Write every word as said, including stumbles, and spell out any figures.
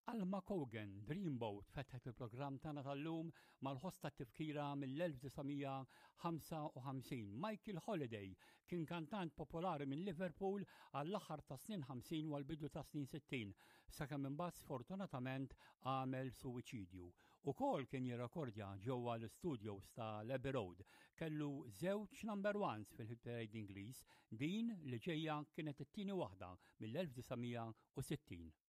Alma Cogan, Dreamboat, fetħet il-programm tagħna tal-lum mal-ħosta tifkira mill-elf-tisa' Michael Holiday kien kantant popolari minn Liverpool għall-aħħar ta' snin ħamsin u għall-bidu ta' snin sittin, sakemm imbagħad sfortunatament għamel suwiċidju. Ukoll kien jirrekordja ġewwa l-studios ta' Abbey Road. Kellu żewġ number ones fil-hit parade Ingliż, din li ġejja kienet it-tieni waħda mill-elf tisa' sittin.